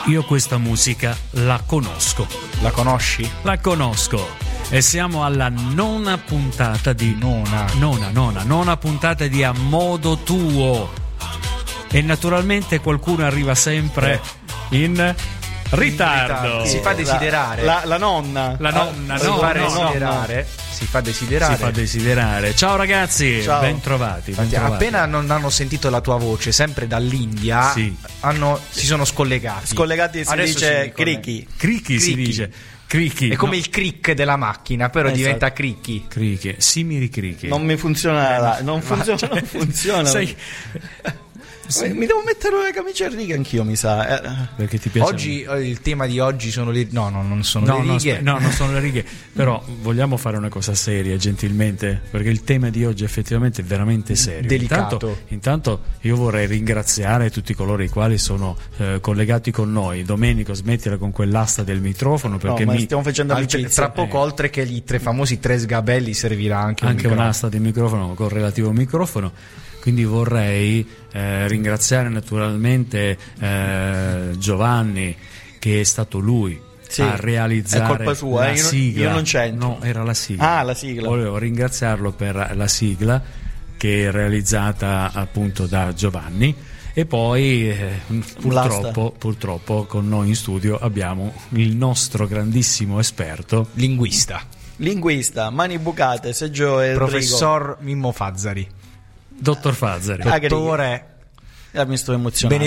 Io questa musica la conosco. La conosci? La conosco. E siamo alla nona puntata di nona puntata di A Modo Tuo. E naturalmente qualcuno arriva sempre in ritardo. Si fa desiderare. La nonna. Si fa desiderare. Ciao ragazzi, Ciao. bentrovati. Appena non hanno sentito la tua voce, sempre dall'India, Sì. si sono scollegati. Scollegati si Adesso dice si crichi. Cricchi si dice. Cricchi. È come no? il crick della macchina, però Esatto. diventa cricchi. Cricchi, simili cricchi. Non mi funziona. Non funziona. Sai, Mi devo mettere una camicia a righe anch'io, mi sa. perché ti piace? Oggi il tema di oggi sono le non sono No, le righe. no, non sono le righe. Però vogliamo fare una cosa seria, gentilmente, perché il tema di oggi effettivamente è veramente serio. Delicato. Intanto io vorrei ringraziare tutti coloro i quali sono collegati con noi. Domenico, smettila con quell'asta del microfono, perché ma stiamo facendo amicizia. Tra poco, oltre che i famosi tre sgabelli, servirà anche un'asta di microfono con relativo microfono. Quindi vorrei ringraziare naturalmente Giovanni, che è stato lui a realizzare è colpa sua, la sigla. Io non c'entro. No, era la sigla. Ah, la sigla. Volevo ringraziarlo per la sigla, che è realizzata appunto da Giovanni. E poi purtroppo con noi in studio abbiamo il nostro grandissimo esperto linguista, mani bucate, Seggio e professor Mimmo Fazzari, dottor Fazzari, dottore, mi sto emozionando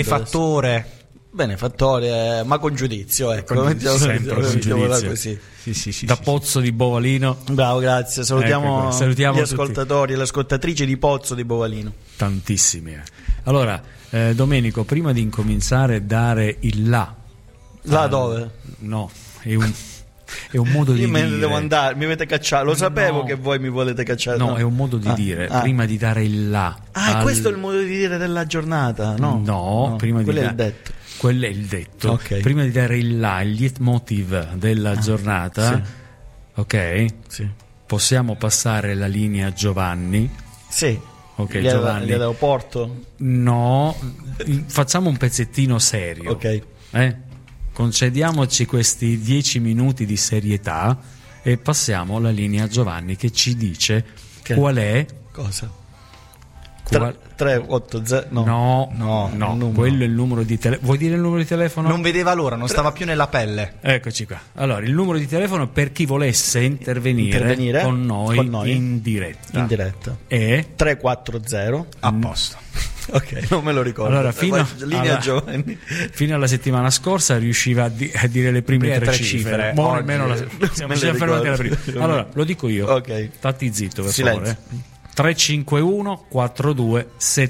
benefattore, ma con giudizio, ecco, sempre con giudizio. Così. Sì, da Pozzo di Bovalino. Bravo, grazie. Salutiamo gli tutti. ascoltatori e le ascoltatrici di Pozzo di Bovalino. Tantissimi. Allora, Domenico, prima di incominciare, dare il là. Là dove? No, è un modo di dire. Io devo andare, mi avete cacciato. Lo sapevo che voi mi volete cacciare. No, è un modo di dire. Prima di dare il là. Questo è il modo di dire della giornata? No, prima quello di è il detto. Quello è il detto. Okay. Prima di dare il là, il leitmotiv della giornata, sì. Ok? Sì. Possiamo passare la linea a Giovanni. Sì. Ok, Giovanni. L'aeroporto? No, facciamo un pezzettino serio. Ok. Concediamoci questi 10 minuti di serietà e passiamo la linea a Giovanni, che ci dice qual è. Cosa? 380 no, quello è il numero di telefono. Vuoi dire il numero di telefono? Non vedeva l'ora, non stava più nella pelle. Eccoci qua. Allora, il numero di telefono per chi volesse intervenire con noi in diretta è 340 a posto. Ok, non me lo ricordo. Allora, fino alla settimana scorsa riusciva a dire le prime tre cifre. Almeno siamo fermati alla prima. Allora, lo dico io. Ok. Stati zitto, per Silenzio. favore. 351 42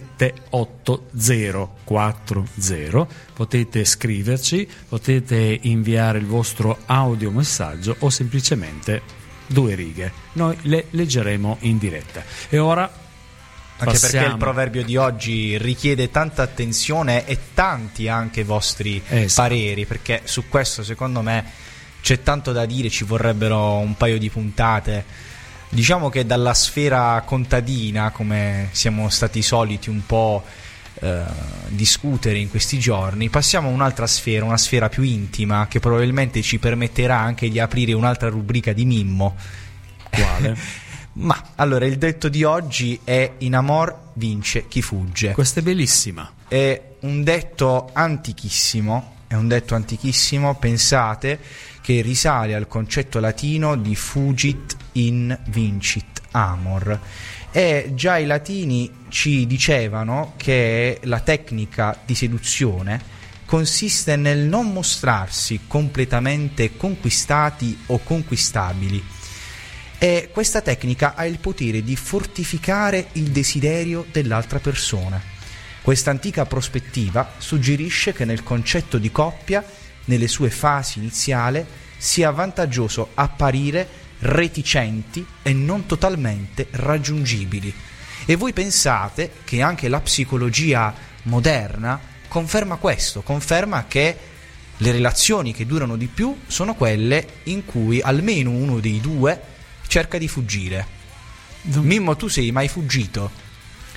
780 40. Potete scriverci, potete inviare il vostro audiomessaggio o semplicemente 2 righe. Noi le leggeremo in diretta. E ora anche perché il proverbio di oggi richiede tanta attenzione e tanti anche vostri pareri, perché su questo secondo me c'è tanto da dire, ci vorrebbero un paio di puntate. Diciamo che dalla sfera contadina, come siamo stati soliti un po' discutere in questi giorni, passiamo a un'altra sfera, una sfera più intima, che probabilmente ci permetterà anche di aprire un'altra rubrica di Mimmo. Quale? Ma allora, il detto di oggi è: in amor vince chi fugge. Questa è bellissima. È un detto antichissimo. Pensate che risale al concetto latino di fugit in vincit amor. E già i latini ci dicevano che la tecnica di seduzione consiste nel non mostrarsi completamente conquistati o conquistabili, e questa tecnica ha il potere di fortificare il desiderio dell'altra persona. Questa antica prospettiva suggerisce che nel concetto di coppia, nelle sue fasi iniziali, sia vantaggioso apparire reticenti e non totalmente raggiungibili. E voi pensate che anche la psicologia moderna conferma questo, conferma che le relazioni che durano di più sono quelle in cui almeno uno dei due cerca di fuggire. Mimmo, tu sei mai fuggito?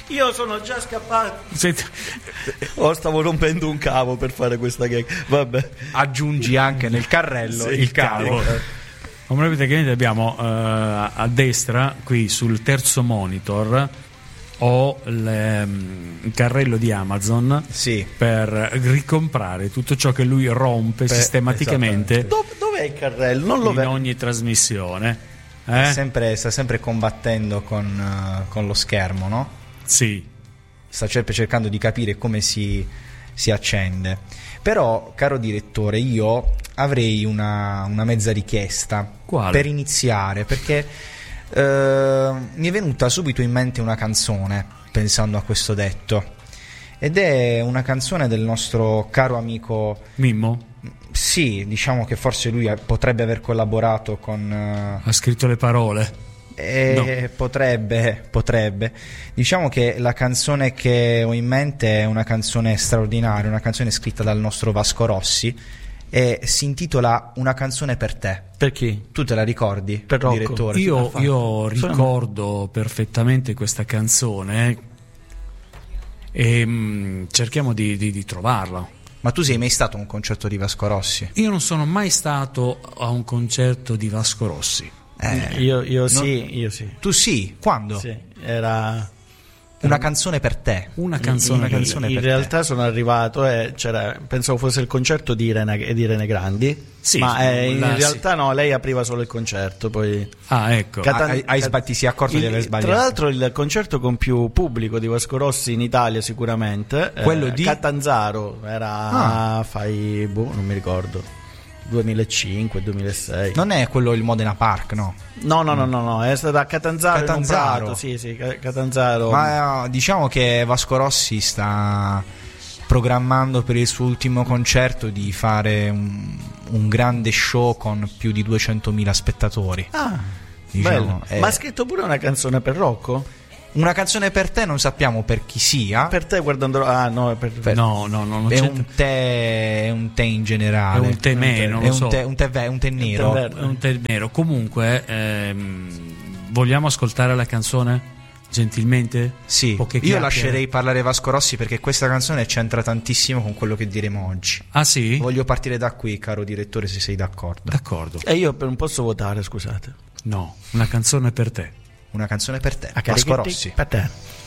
Io sono già scappato. Senti, Stavo rompendo un cavo per fare questa gag. Vabbè. Aggiungi anche nel carrello Sì, il cavo. come praticamente abbiamo a destra, qui sul terzo monitor, ho il carrello di Amazon Sì. per ricomprare tutto ciò che lui rompe sistematicamente Dov'è il carrello? Non lo in vedo. ogni trasmissione. Sta sempre combattendo con lo schermo, no? Sì. Sta cercando di capire come si accende. Però, caro direttore, io avrei una mezza richiesta. Quale? Per iniziare, perché mi è venuta subito in mente una canzone pensando a questo detto, ed è una canzone del nostro caro amico Mimmo sì, diciamo che forse lui potrebbe aver collaborato con ha scritto le parole. No. Potrebbe. Diciamo che la canzone che ho in mente è una canzone straordinaria, una canzone scritta dal nostro Vasco Rossi, e si intitola Una canzone per te. Per chi? Tu te la ricordi, Per Rocco. direttore? Io ricordo perfettamente questa canzone e cerchiamo di trovarla. Ma tu sei mai stato a un concerto di Vasco Rossi? Io non sono mai stato a un concerto di Vasco Rossi. Io sì. Tu sì? Quando? Sì, era Una canzone per te. Una canzone Una canzone in per realtà sono arrivato e pensavo fosse il concerto di Irene Grandi, Sì, ma in là, realtà no, lei apriva solo il concerto, poi Ah, ecco. Ti sei accorto di aver sbagliato? Tra l'altro il concerto con più pubblico di Vasco Rossi in Italia sicuramente, Quello di Catanzaro, era non mi ricordo, 2005-2006. Non è quello il Modena Park, no? No, è stato a Catanzaro. Catanzaro. In un prato, sì, Catanzaro. Ma diciamo che Vasco Rossi sta programmando per il suo ultimo concerto di fare un grande show con più di 200.000 spettatori. Bello. Ma ha scritto pure una canzone per Rocco? Una canzone per te, non sappiamo per chi sia. Per te guardando... no, No, non è c'è. è un tè in generale. È un tè non lo so. Un tè nero. È un tè nero. Comunque, vogliamo ascoltare la canzone? Gentilmente? Sì, Poche io chiacchiere. lascerei parlare Vasco Rossi, perché questa canzone c'entra tantissimo con quello che diremo oggi. Ah sì? Voglio partire da qui, caro direttore, se sei d'accordo. D'accordo. E io non posso votare, scusate. No, una canzone per te. Una canzone per te, A Vasco carichetti Rossi. per te.